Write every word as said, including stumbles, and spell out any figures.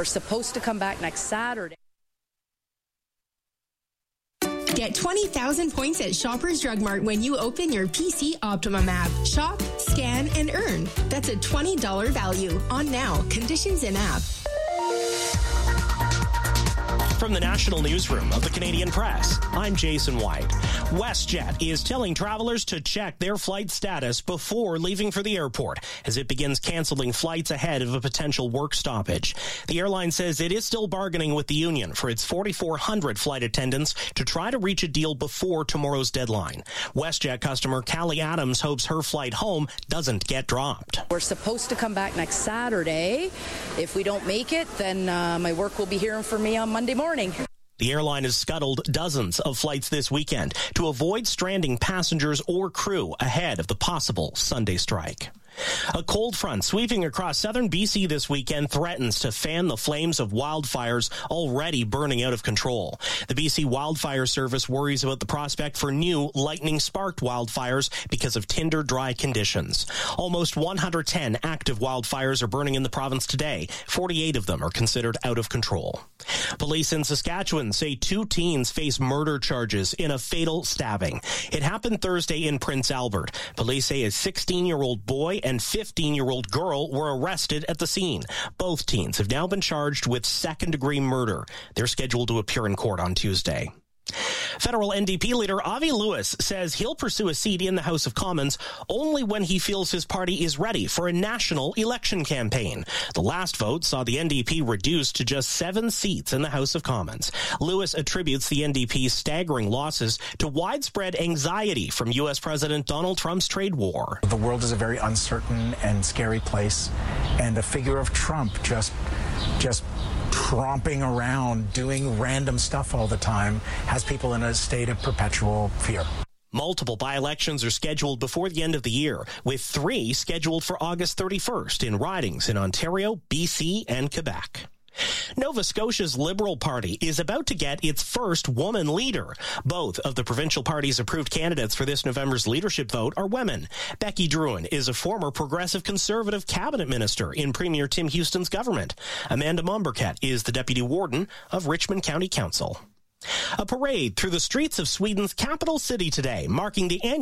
We're supposed to come back next Saturday. Get twenty thousand points at Shoppers Drug Mart when you open your P C Optimum app. Shop, scan, and earn. That's a twenty dollars value. On now. Conditions in app. From the National Newsroom of the Canadian Press, I'm Jason White. WestJet is telling travelers to check their flight status before leaving for the airport as it begins canceling flights ahead of a potential work stoppage. The airline says it is still bargaining with the union for its forty-four hundred flight attendants to try to reach a deal before tomorrow's deadline. WestJet customer Callie Adams hopes her flight home doesn't get dropped. We're supposed to come back next Saturday. If we don't make it, then uh, my work will be hearing from me on Monday morning. The airline has scuttled dozens of flights this weekend to avoid stranding passengers or crew ahead of the possible Sunday strike. A cold front sweeping across southern B C this weekend threatens to fan the flames of wildfires already burning out of control. The B C Wildfire Service worries about the prospect for new lightning-sparked wildfires because of tinder dry conditions. Almost one hundred ten active wildfires are burning in the province today. forty-eight of them are considered out of control. Police in Saskatchewan say two teens face murder charges in a fatal stabbing. It happened Thursday in Prince Albert. Police say a sixteen-year-old boy and fifteen-year-old girl were arrested at the scene. Both teens have now been charged with second-degree murder. They're scheduled to appear in court on Tuesday. Federal N D P leader Avi Lewis says he'll pursue a seat in the House of Commons only when he feels his party is ready for a national election campaign. The last vote saw the N D P reduced to just seven seats in the House of Commons. Lewis attributes the N D P's staggering losses to widespread anxiety from U S President Donald Trump's trade war. The world is a very uncertain and scary place, and the figure of Trump just, just tromping around doing random stuff all the time has people in a state of perpetual fear. Multiple by-elections are scheduled before the end of the year, with three scheduled for August thirty-first in ridings in Ontario, B C, and Quebec. Nova Scotia's Liberal Party is about to get its first woman leader. Both of the provincial party's approved candidates for this November's leadership vote are women. Becky Drouin is a former progressive conservative cabinet minister in Premier Tim Houston's government. Amanda Momberkat is the deputy warden of Richmond County Council. A parade through the streets of Sweden's capital city today, marking the annual